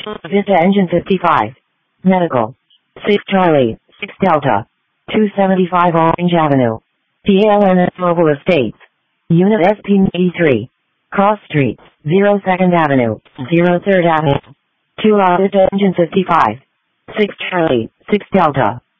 Vista Engine 55. Medical. 6 Charlie, 6 Delta. 275 Orange Avenue. PALNS Mobile Estates. Unit SP83. Cross Street, 02nd Avenue, 03rd Avenue. 2 Vista Engine 55. 6 Charlie, 6 Delta.